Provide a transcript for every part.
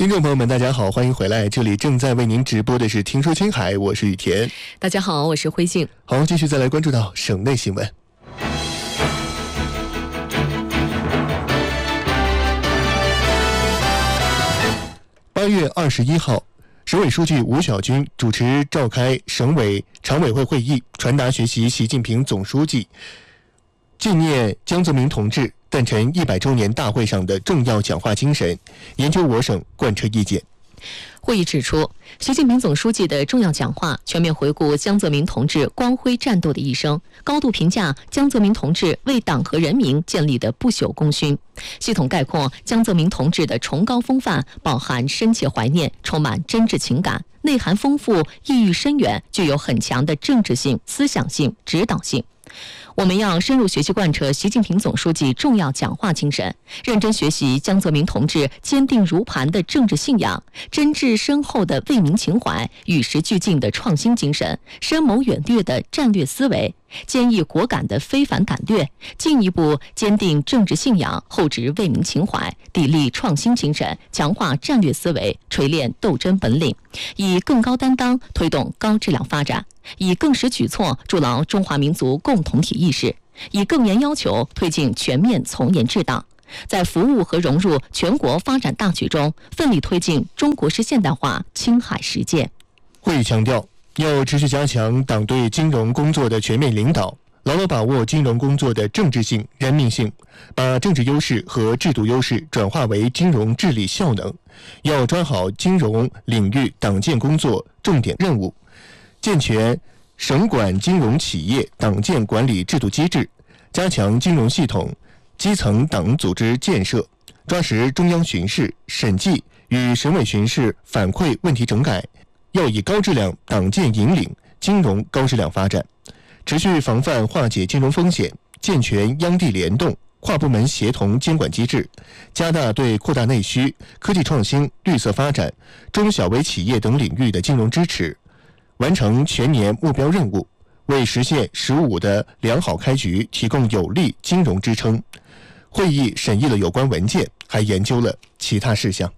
听众朋友们，大家好，欢迎回来，这里正在为您直播的是听说青海，我是雨田。 大家好，我是辉静。 好，继续再来关注到省内新闻。8月21号，省委书记吴晓军主持召开省委常委会会议，传达学习习近平总书记纪念江泽民同志诞辰100周年大会上的重要讲话精神，研究我省贯彻意见。 会议指出，习近平总书记的重要讲话全面回顾江泽民同志光辉战斗的一生，高度评价江泽民同志为党和人民建立的不朽功勋，系统概括江泽民同志的崇高风范，饱含深切怀念，充满真挚情感，内涵丰富，意义深远，具有很强的政治性、思想性、指导性。我们要深入学习贯彻习近平总书记重要讲话精神，认真学习江泽民同志坚定如磐的政治信仰、真挚深厚的为民情怀、与时俱进的创新精神、深谋远虑的战略思维、坚毅果敢的非凡胆略，进一步坚定政治信仰，厚植为民情怀，砥砺创新精神，强化战略思维，锤炼斗争本领，以更高担当推动高质量发展，以更实举措筑牢中华民族共同体意识，以更严要求推进全面从严治党，在服务和融入全国发展大局中，奋力推进中国式现代化青海实践。 会议强调，要持续加强党对金融工作的全面领导，牢牢把握金融工作的政治性、人民性，把政治优势和制度优势转化为金融治理效能。要抓好金融领域党建工作重点任务，健全省管金融企业党建管理制度机制，加强金融系统基层党组织建设，抓实中央巡视、审计与省委巡视反馈问题整改，要以高质量党建引领金融高质量发展，持续防范化解金融风险，健全央地联动、跨部门协同监管机制，加大对扩大内需、科技创新、绿色发展、中小微企业等领域的金融支持，完成全年目标任务，为实现“十五”的良好开局提供有力金融支撑。会议审议了有关文件，还研究了其他事项。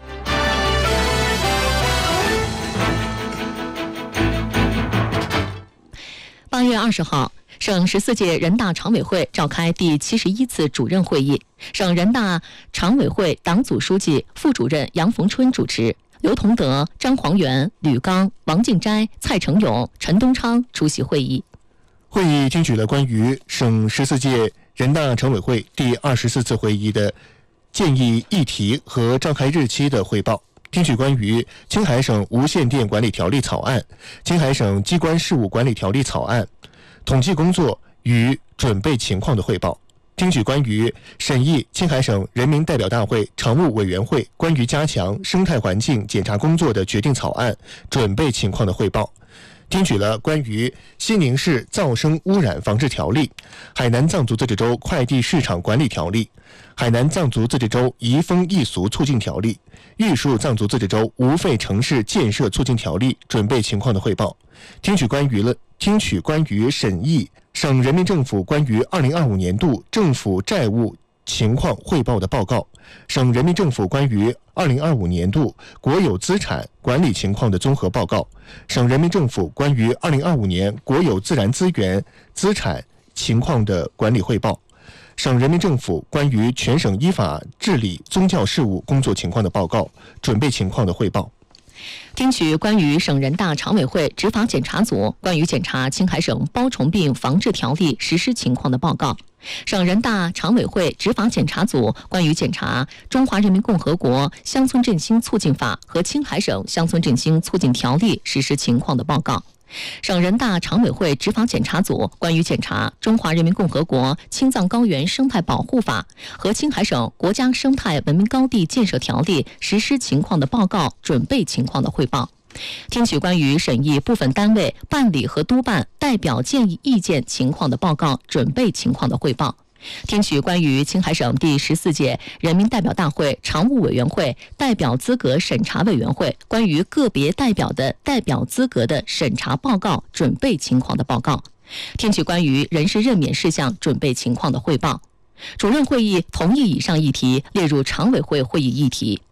8月20号，省14届人大常委会召开第71次主任会议，省人大常委会党组书记、副主任杨逢春主持，刘同德、张黄元、吕刚、王敬斋、蔡成勇、陈东昌出席会议。 会议听取了关于省14届人大常委会第24次会议的建议议题和召开日期的汇报，听取关于青海省无线电管理条例草案、青海省机关事务管理条例草案统计工作与准备情况的汇报，听取关于审议青海省人民代表大会常务委员会关于加强生态环境检查工作的决定草案准备情况的汇报，听取了关于西宁市噪声污染防治条例、海南藏族自治州快递市场管理条例、海南藏族自治州移风易俗促进条例、玉树藏族自治州无废城市建设促进条例准备情况的汇报，听取关于审议省人民政府关于2025年度政府债务情况汇报的报告，省人民政府关于2025年度国有资产管理情况的综合报告，省人民政府关于2025年国有自然资源资产情况的管理汇报，省人民政府关于全省依法治理宗教事务工作情况的报告准备情况的汇报， 听取关于省人大常委会执法检查组关于检查青海省包虫病防治条例实施情况的报告，省人大常委会执法检查组关于检查中华人民共和国乡村振兴促进法和青海省乡村振兴促进条例实施情况的报告，省人大常委会执法检查组关于检查中华人民共和国青藏高原生态保护法和青海省国家生态文明高地建设条例实施情况的报告准备情况的汇报，听取关于审议部分单位办理和督办代表建议意见情况的报告准备情况的汇报，听取关于青海省第14届人民代表大会常务委员会代表资格审查委员会关于个别代表的代表资格的审查报告准备情况的报告，听取关于人事任免事项准备情况的汇报。主任会议同意以上议题列入常委会会议议题。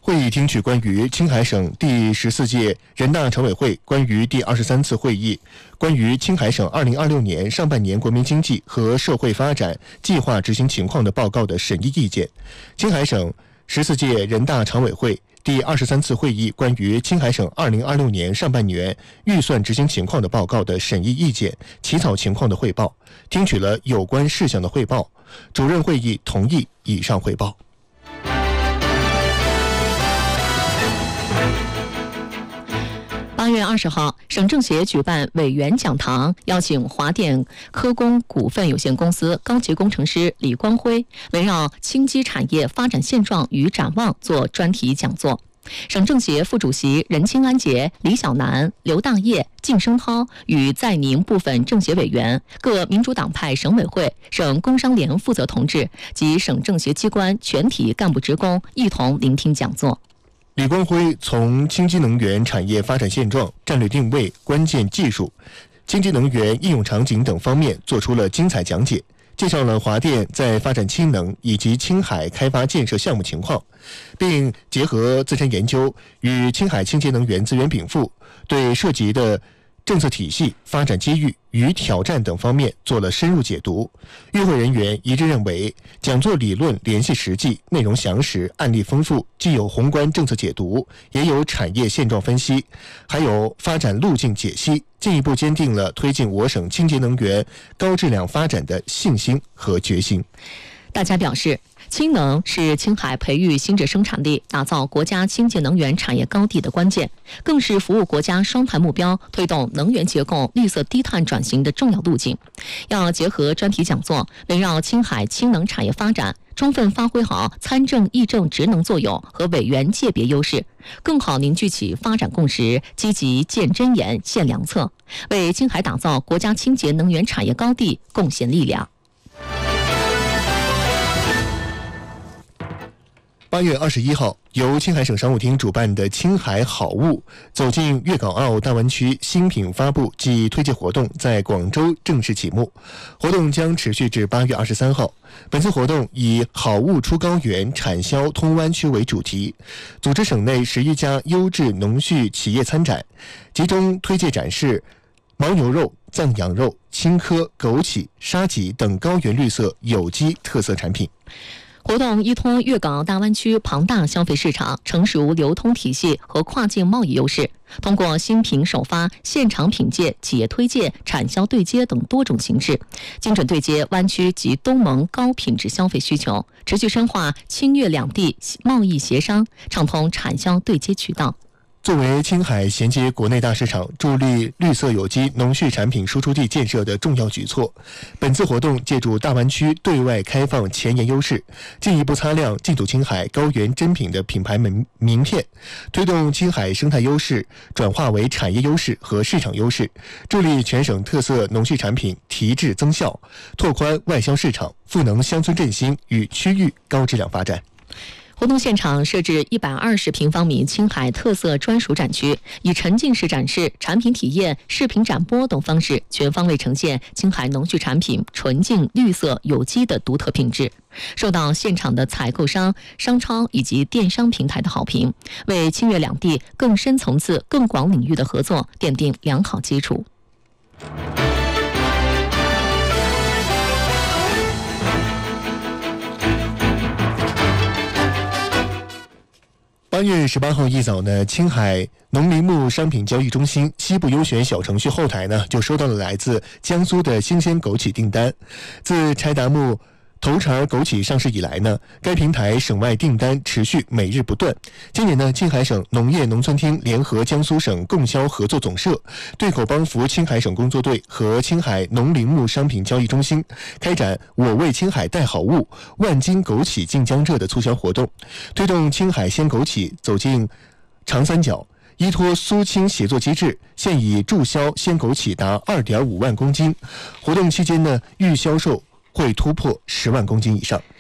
会议听取关于青海省第14届人大常委会关于第23次会议关于青海省2026年上半年国民经济和社会发展计划执行情况的报告的审议意见，青海省14届人大常委会第23次会议关于青海省2026年上半年预算执行情况的报告的审议意见、起草情况的汇报，听取了有关事项的汇报。主任会议同意以上汇报。 8月20号，省政协举办委员讲堂，邀请华电科工股份有限公司高级工程师李光辉围绕轻机产业发展现状与展望做专题讲座。省政协副主席任清安杰、李小南、刘大业、靳声涛与在宁部分政协委员、各民主党派省委会、省工商联负责同志及省政协机关全体干部职工一同聆听讲座。 李光辉从清洁能源产业发展现状、战略定位、关键技术、清洁能源应用场景等方面做出了精彩讲解，介绍了华电在发展氢能以及青海开发建设项目情况，并结合自身研究与青海清洁能源资源禀赋，对涉及的政策体系、发展机遇与挑战等方面做了深入解读。与会人员一致认为，讲座理论联系实际，内容详实，案例丰富，既有宏观政策解读，也有产业现状分析，还有发展路径解析，进一步坚定了推进我省清洁能源高质量发展的信心和决心。 大家表示，氢能是青海培育新质生产力、打造国家清洁能源产业高地的关键，更是服务国家双碳目标、推动能源结构绿色低碳转型的重要路径。要结合专题讲座，围绕青海氢能产业发展，充分发挥好参政议政职能作用和委员界别优势，更好凝聚起发展共识，积极建真言、献良策，为青海打造国家清洁能源产业高地贡献力量。 8月21号，由青海省商务厅主办的青海好物走进粤港澳大湾区新品发布暨推介活动在广州正式启幕，活动将持续至8月23号。本次活动以好物出高原，产销通湾区为主题，组织省内11家优质农畜企业参展，集中推介展示牦牛肉、藏羊肉、青稞、枸杞、沙棘等高原绿色有机特色产品。 活动依托粤港澳大湾区庞大消费市场、成熟流通体系和跨境贸易优势，通过新品首发、现场品鉴、企业推介、产销对接等多种形式，精准对接湾区及东盟高品质消费需求，持续深化青粤两地贸易协商，畅通产销对接渠道。 作为青海衔接国内大市场、助力绿色有机农畜产品输出地建设的重要举措，本次活动借助大湾区对外开放前沿优势，进一步擦亮净土青海高原珍品的品牌名片，推动青海生态优势转化为产业优势和市场优势，助力全省特色农畜产品提质增效，拓宽外销市场，赋能乡村振兴与区域高质量发展。 活动现场设置120平方米青海特色专属展区，以沉浸式展示、产品体验、视频展播等方式，全方位呈现青海农畜产品纯净、绿色、有机的独特品质，受到现场的采购商、商超以及电商平台的好评，为青粤两地更深层次、更广领域的合作奠定良好基础。 8月18号一早呢，青海农林牧商品交易中心西部优选小程序后台呢，就收到了来自江苏的新鲜枸杞订单。自柴达木头茬枸杞上市以来呢，该平台省外订单持续每日不断。今年呢，青海省农业农村厅联合江苏省供销合作总社、对口帮扶青海省工作队和青海农林牧商品交易中心开展“我为青海带好物，万斤枸杞进江浙”的促销活动，推动青海鲜枸杞走进长三角。依托苏青协作机制，现已注销鲜枸杞达2.5万公斤。活动期间呢，预销售会突破10万公斤以上。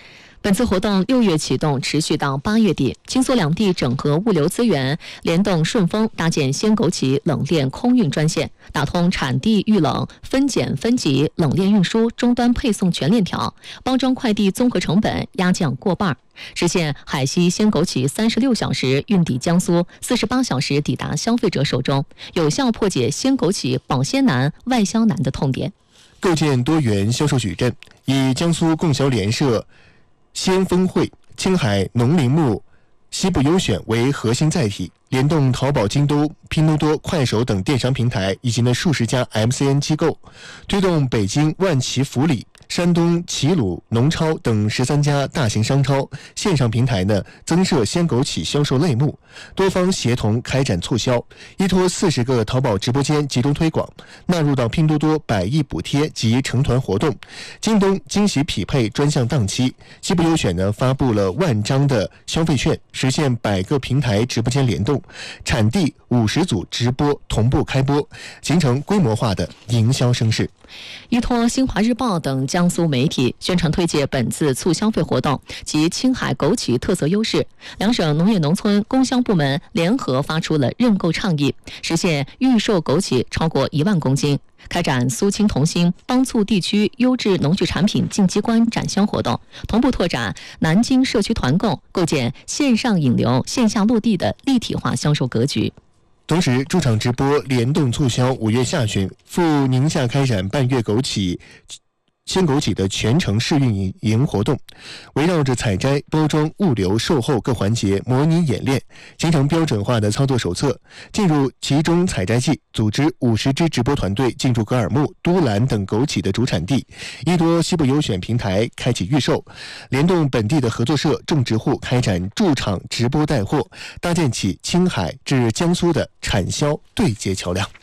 本次活动6月启动，持续到8月底。京苏两地整合物流资源，联动顺丰搭建鲜枸杞冷链空运专线，打通产地预冷、分拣分级、冷链运输、终端配送全链条，包装快递综合成本压降过半，实现海西鲜枸杞36小时运抵江苏，48小时抵达消费者手中，有效破解鲜枸杞保鲜难、外销难的痛点。 构建多元销售矩阵，以江苏供销联社、先锋汇、青海农林牧、西部优选为核心载体，联动淘宝、京东、拼多多、快手等电商平台以及数十家 MCN 机构，推动北京万旗福里、山东齐鲁农超等13家大型商超线上平台增设鲜枸杞销售类目，多方协同开展促销，依托40个淘宝直播间集中推广，纳入到拼多多100亿补贴及成团活动，京东惊喜匹配专项档期，西部优选发布了10000张的消费券，实现100个平台直播间联动，产地50组直播同步开播，形成规模化的营销声势。 依托新华日报等江苏媒体宣传推介本次促消费活动及青海枸杞特色优势，两省农业农村工商部门联合发出了认购倡议，实现预售枸杞超过1万公斤，开展苏青同心帮促地区优质农具产品进机关展销活动，同步拓展南京社区团购，构建线上引流、线下落地的立体化销售格局。 同时，驻场直播联动促销5月下旬赴宁夏开展半月鲜枸杞的全程试运营活动，围绕着采摘、包装、物流、售后各环节模拟演练，形成标准化的操作手册。进入集中采摘季，组织50支直播团队进入格尔木、都兰等枸杞的主产地，依托西部优选平台开启预售，联动本地的合作社、种植户开展驻场直播带货，搭建起青海至江苏的产销对接桥梁。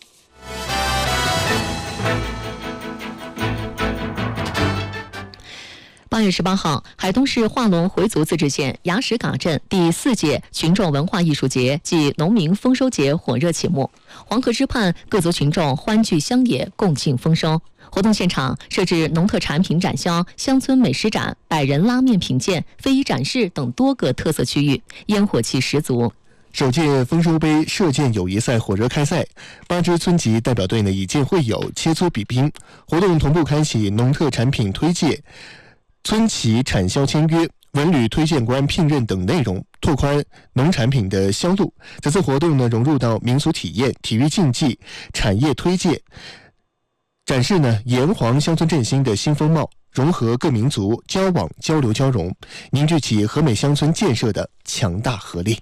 8月18号，海东市化龙回族自治县牙石嘎镇第4届群众文化艺术节暨农民丰收节火热启幕。黄河之畔，各族群众欢聚乡野，共庆丰收。活动现场设置农特产品展销、乡村美食展、百人拉面品鉴、非遗展示等多个特色区域，烟火气十足。 首届丰收杯射箭友谊赛火热开赛，8支村级代表队以剑会友、切磋比拼。活动同步开启农特产品推介、村企产销签约、文旅推荐官聘任等内容，拓宽农产品的销路。此次活动融入到民俗体验、体育竞技、产业推介，展示炎黄乡村振兴的新风貌，融合各民族交往交流交融，凝聚起和美乡村建设的强大合力。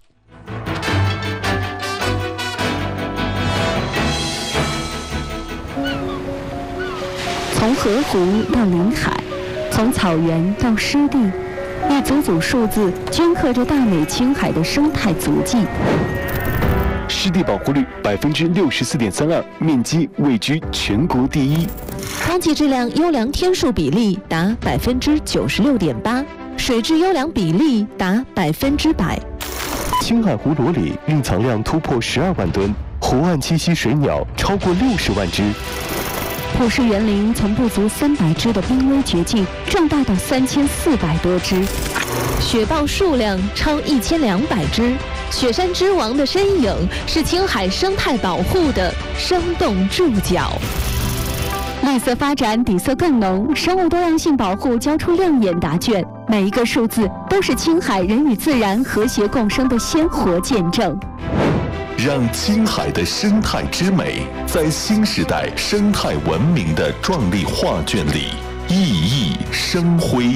从河湖到临海，从草原到湿地，一组组数字镌刻着大美青海的生态足迹。 湿地保护率64.32%，面积位居全国第一。 空气质量优良天数比例达96.8%，水质优良比例达100%。 青海湖裸里蕴藏量突破12万吨，湖岸栖息水鸟超过60万只。 普氏园林从不足300只的濒危绝境壮大到3400多只，雪豹数量超1200只。雪山之王的身影是青海生态保护的生动注脚。绿色发展底色更浓，生物多样性保护交出亮眼答卷，每一个数字都是青海人与自然和谐共生的鲜活见证。 让青海的生态之美在新时代生态文明的壮丽画卷里熠熠生辉。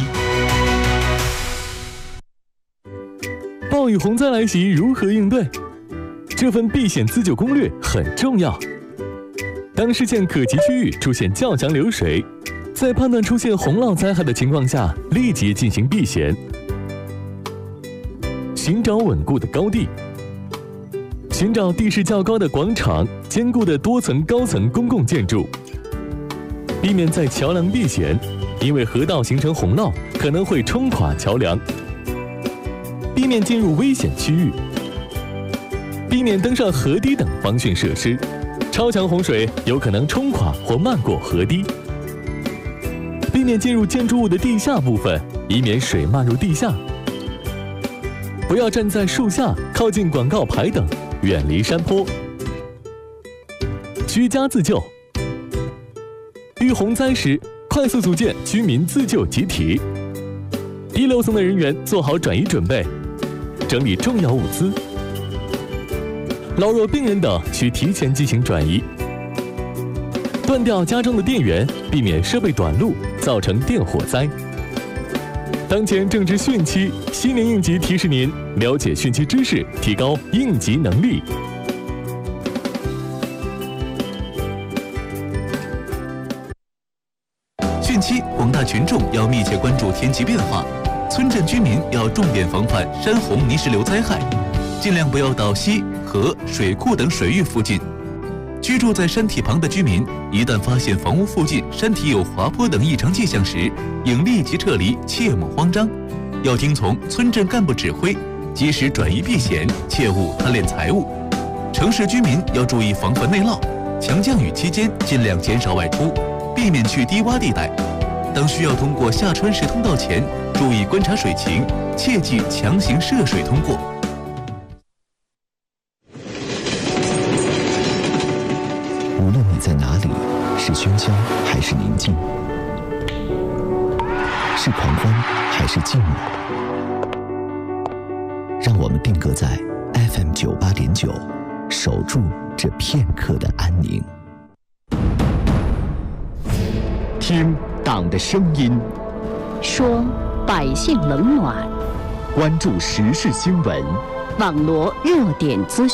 暴雨洪灾来袭，如何应对？这份避险自救攻略很重要。当事件可及区域出现较强流水，在判断出现洪涝灾害的情况下，立即进行避险。寻找稳固的高地，寻找地势较高的广场、坚固的多层高层公共建筑，避免在桥梁避险，因为河道形成洪涝可能会冲垮桥梁。避免进入危险区域，避免登上河堤等防汛设施，超强洪水有可能冲垮或漫过河堤。避免进入建筑物的地下部分， 以免水漫入地下。不要站在树下，靠近广告牌等，远离山坡。居家自救。遇洪灾时，快速组建居民自救集体。第6层的人员做好转移准备，整理重要物资。老弱病人等需提前进行转移。断掉家中的电源，避免设备短路，造成电火灾。当前正值汛期，西宁应急提示您了解汛期知识，提高应急能力。 汛期，广大群众要密切关注天气变化，村镇居民要重点防范山洪泥石流灾害，尽量不要到溪、河、水库等水域附近。居住在山体旁的居民，一旦发现房屋附近山体有滑坡等异常迹象时，应立即撤离，切莫慌张。要听从村镇干部指挥，及时转移避险，切勿贪恋财物。城市居民要注意防范内涝，强降雨期间尽量减少外出，避免去低洼地带。当需要通过下穿石通道前，注意观察水情，切忌强行涉水通过。 无论你在哪里，是喧嚣还是宁静，是狂欢还是静默，让我们定格在 FM 98.9，守住这片刻的安宁。听党的声音， 说百姓冷暖， 关注时事新闻， 网罗热点资讯。